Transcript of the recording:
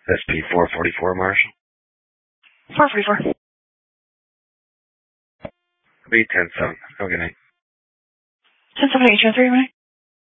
SP 444, Marshall. 444. Be 10-7. Have a good night. 10-7 803, right?